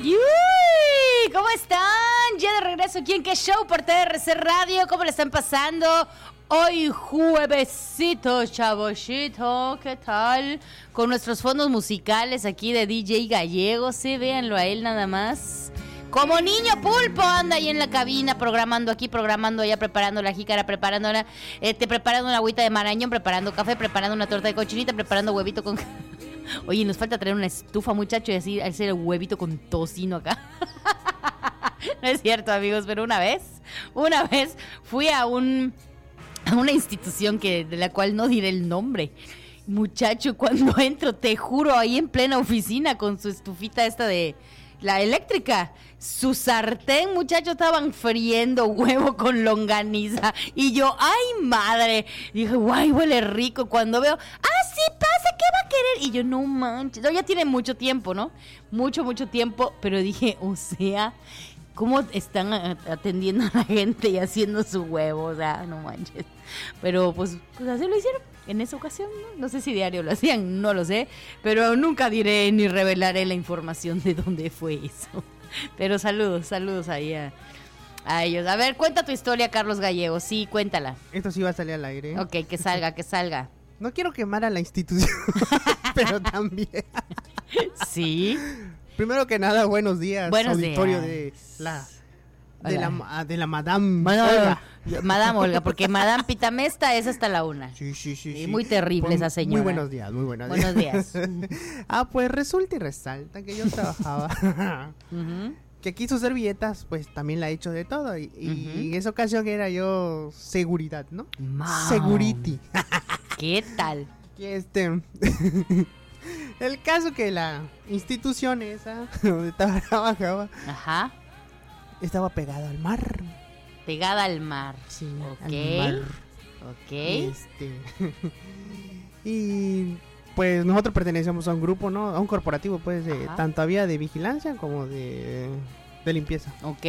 ¡Yuy! ¿Cómo están? Ya de regreso aquí en ¿Qué Show? Por TRC Radio. ¿Cómo le están pasando? Hoy juevesito, chavochito. ¿Qué tal? Con nuestros fondos musicales aquí de DJ Gallego. Sí, véanlo a él nada más. Como niño pulpo anda ahí en la cabina, programando aquí, programando allá, preparando la jícara, preparando una agüita de marañón, preparando café, preparando una torta de cochinita, preparando huevito con... Oye, nos falta traer una estufa, muchacho, y así hacer el huevito con tocino acá. No es cierto, amigos, pero una vez fui a una institución de la cual no diré el nombre. Muchacho, cuando entro, te juro, ahí en plena oficina con su estufita esta de la eléctrica, su sartén, muchachos, estaban friendo huevo con longaniza. Y yo, ¡ay, madre! Dije, guay, huele rico. Cuando veo, sí pasa, ¿qué va a querer? Y yo, no manches. No, ya tiene mucho tiempo, ¿no? Mucho tiempo. Pero dije, o sea, ¿cómo están atendiendo a la gente y haciendo su huevo? O sea, no manches. Pero pues así lo hicieron. En esa ocasión, no sé si diario lo hacían, no lo sé, pero nunca diré ni revelaré la información de dónde fue eso. Pero saludos ahí a ellos. A ver, cuenta tu historia, Carlos Gallego, sí, cuéntala. Esto sí va a salir al aire. Ok, que salga. No quiero quemar a la institución, pero también. Sí. Primero que nada, buenos días, auditorio días. de la Madame Olga. Madame Olga, porque Madame Pitamesta es hasta la 1. Sí. Muy terrible esa señora. Muy buenos días. Buenos días. Pues resulta y resalta que yo trabajaba. Que aquí sus servilletas, pues también la he hecho de todo. Y en esa ocasión era yo seguridad, ¿no? Security. ¿Qué tal? Que el caso que la institución esa donde trabajaba. Ajá. Estaba pegada al mar. Pegada al mar. Sí, ok. Al mar. Ok. Y pues nosotros pertenecemos a un grupo, ¿no? A un corporativo, pues, tanto había de vigilancia como de limpieza. Ok.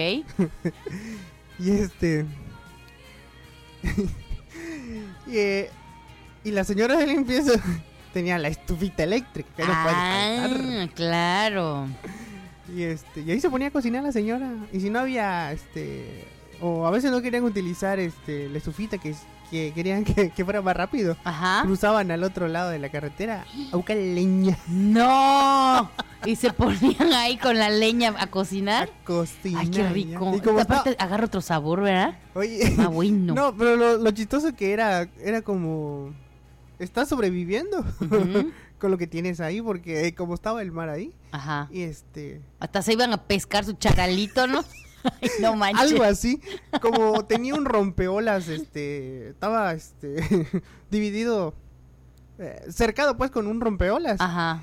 Y la señora de limpieza tenía la estufita eléctrica, que no puede faltar. Claro. Y ahí se ponía a cocinar la señora. Y si no había, o a veces no querían utilizar la estufita que querían que fuera más rápido. Ajá. Cruzaban al otro lado de la carretera a buscar leña. ¡No! Y se ponían ahí con la leña a cocinar. A cocinar. ¡Ay, qué rico! Y como aparte agarra otro sabor, ¿verdad? Oye. Bueno. No, pero lo chistoso que era como... Estás sobreviviendo. Uh-huh. Con lo que tienes ahí, porque como estaba el mar ahí. Ajá. Y hasta se iban a pescar su chacalito, ¿no? Ay, no manches. Algo así, como tenía un rompeolas, estaba dividido, cercado pues con un rompeolas. Ajá.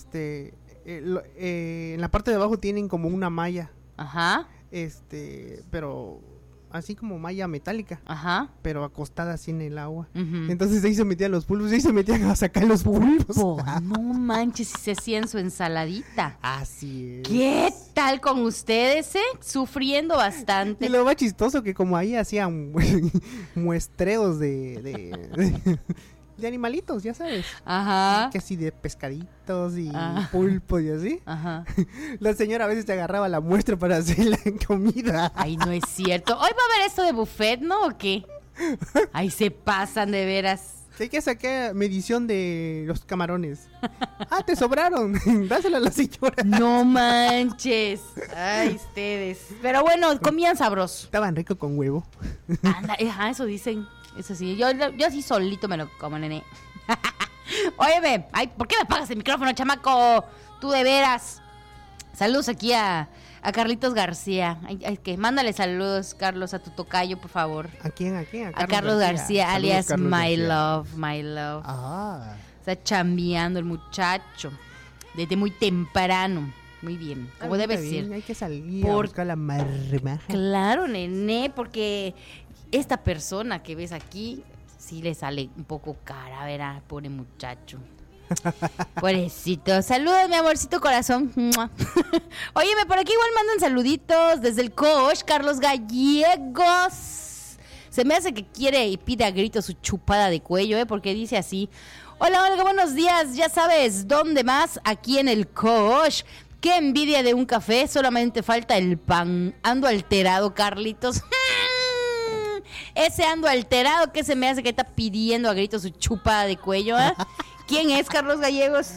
En la parte de abajo tienen como una malla. Ajá. Pero así como malla metálica. Ajá. Pero acostada así en el agua. Uh-huh. Entonces ahí se metían los pulpos, ahí se metían a sacar los pulpos. No manches, si se hacían su ensaladita. Así es. ¿Qué tal con ustedes, sufriendo bastante? Y lo más chistoso que como ahí hacían muestreos de animalitos, ya sabes. Ajá. Que así de pescaditos y pulpos y así. Ajá. La señora a veces te agarraba la muestra para hacer la comida. Ay, no es cierto. Hoy va a haber esto de buffet, ¿no? ¿O qué? Ay, se pasan de veras. Hay que sacar medición de los camarones. Te sobraron. Dáselo a la señora. No manches. Ay, ustedes. Pero bueno, comían sabroso. Estaban ricos con huevo. Anda, eso dicen. Eso sí, yo así solito me lo como, nene. Óyeme, ay, ¿por qué me apagas el micrófono, chamaco? Tú de veras. Saludos aquí a Carlitos García. Ay, que mándale saludos, Carlos, a tu tocayo, por favor. ¿A quién? A Carlos García, saludos, alias Carlos My García. Love. Ah. Está chambeando el muchacho desde muy temprano. Muy bien, como debe ser. Hay que salir a buscar la marmaja. Claro, nene, porque esta persona que ves aquí sí le sale un poco cara, verá, pobre muchacho. Pobrecito. Saludos, mi amorcito corazón. Óyeme, por aquí igual mandan saluditos desde el coach Carlos Gallegos. Se me hace que quiere y pide a gritos su chupada de cuello, porque dice así: hola Olga, buenos días, ya sabes, ¿dónde más? Aquí en el coach. Qué envidia de un café, solamente falta el pan. Ando alterado, Carlitos. Ese ando alterado que se me hace que está pidiendo a gritos su chupada de cuello, ¿eh? ¿Quién es Carlos Gallegos?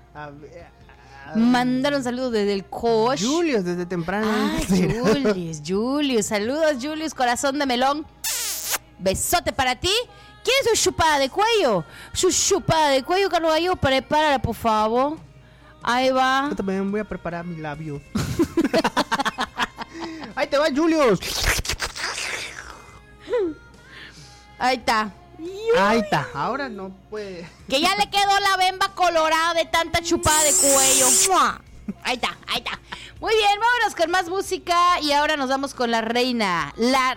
Mandaron saludos desde el coach. Julius, desde temprano. Julius. Saludos, Julius, corazón de melón. Besote para ti. ¿Quieres su chupada de cuello? Su chupada de cuello, Carlos Gallegos, prepárala, por favor. Ahí va. Yo también voy a preparar mi labio. Ahí te va, Julius. Ahí está. Ahí está. Ahora no puede. Que ya le quedó la bemba colorada de tanta chupada de cuello. Ahí está. Muy bien, vámonos con más música. Y ahora nos vamos con la reina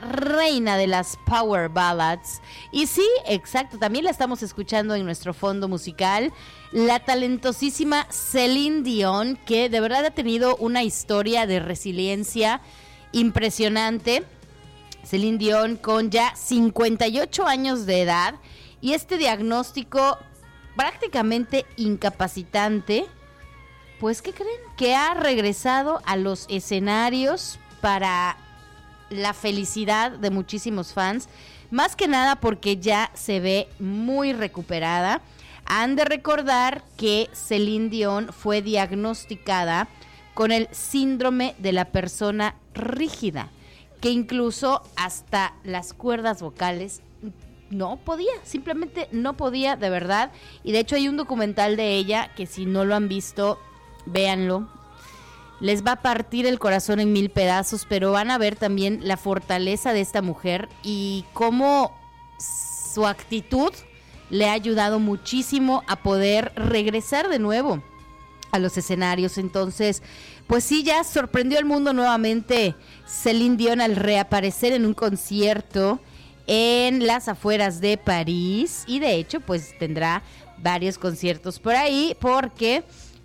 de las Power Ballads. Y sí, exacto, también la estamos escuchando en nuestro fondo musical. La talentosísima Celine Dion, que de verdad ha tenido una historia de resiliencia impresionante. Celine Dion con ya 58 años de edad y este diagnóstico prácticamente incapacitante, pues ¿qué creen? Que ha regresado a los escenarios para la felicidad de muchísimos fans, más que nada porque ya se ve muy recuperada. Han de recordar que Celine Dion fue diagnosticada con el síndrome de la persona rígida, que incluso hasta las cuerdas vocales no podía, simplemente no podía, de verdad. Y de hecho hay un documental de ella que si no lo han visto, véanlo. Les va a partir el corazón en 1000 pedazos, pero van a ver también la fortaleza de esta mujer y cómo su actitud le ha ayudado muchísimo a poder regresar de nuevo a los escenarios. Entonces, pues sí, ya sorprendió al mundo nuevamente Celine Dion al reaparecer en un concierto en las afueras de París. Y de hecho, pues tendrá varios conciertos por ahí porque,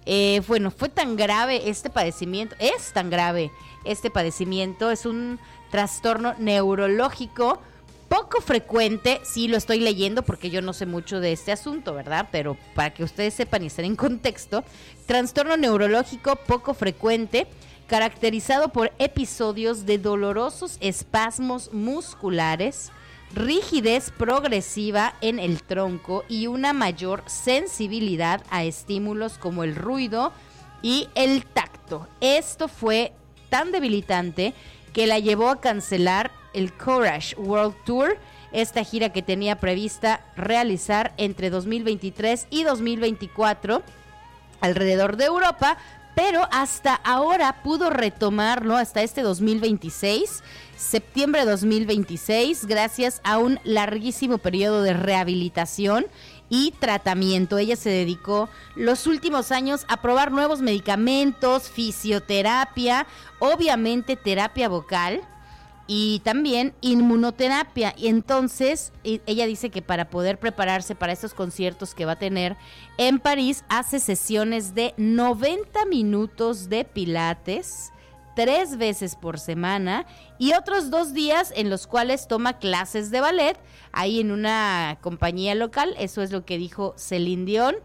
fue tan grave este padecimiento. Es tan grave este padecimiento. Es un trastorno neurológico poco frecuente, sí lo estoy leyendo porque yo no sé mucho de este asunto, ¿verdad? Pero para que ustedes sepan y estén en contexto, trastorno neurológico poco frecuente, caracterizado por episodios de dolorosos espasmos musculares, rigidez progresiva en el tronco y una mayor sensibilidad a estímulos como el ruido y el tacto. Esto fue tan debilitante que la llevó a cancelar el Courage World Tour, esta gira que tenía prevista realizar entre 2023 y 2024 alrededor de Europa, pero hasta ahora pudo retomarlo hasta este 2026, septiembre de 2026, gracias a un larguísimo periodo de rehabilitación y tratamiento. Ella se dedicó los últimos años a probar nuevos medicamentos, fisioterapia, obviamente terapia vocal y también inmunoterapia. Y entonces ella dice que para poder prepararse para estos conciertos que va a tener en París, hace sesiones de 90 minutos de pilates 3 veces por semana y otros 2 días en los cuales toma clases de ballet ahí en una compañía local. Eso es lo que dijo Celine Dion.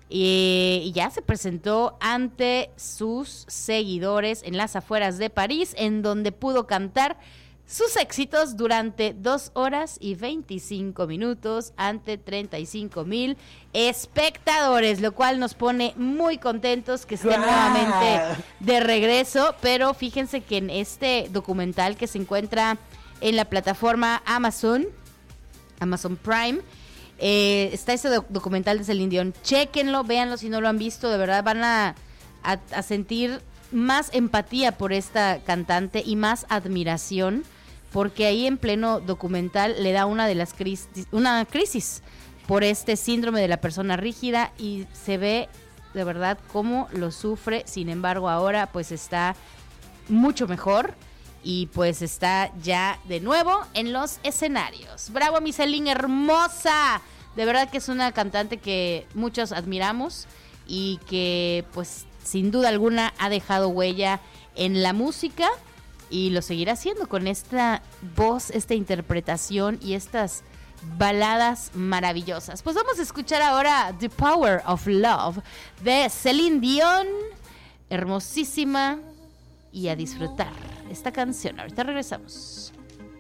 Y ya se presentó ante sus seguidores en las afueras de París, en donde pudo cantar sus éxitos durante 2 horas y 25 minutos ante 35,000 espectadores, lo cual nos pone muy contentos que estén nuevamente de regreso. Pero fíjense que en este documental que se encuentra en la plataforma Amazon Prime, está ese documental de Celine Dion. Chéquenlo, véanlo si no lo han visto, de verdad van a sentir más empatía por esta cantante y más admiración, porque ahí en pleno documental le da una crisis por este síndrome de la persona rígida y se ve de verdad cómo lo sufre. Sin embargo, ahora pues está mucho mejor y pues está ya de nuevo en los escenarios. ¡Bravo, mi Celine hermosa! De verdad que es una cantante que muchos admiramos y que pues sin duda alguna ha dejado huella en la música y lo seguirá haciendo con esta voz, esta interpretación y estas baladas maravillosas. Pues vamos a escuchar ahora The Power of Love de Celine Dion hermosísima y a disfrutar esta canción. Ahorita regresamos.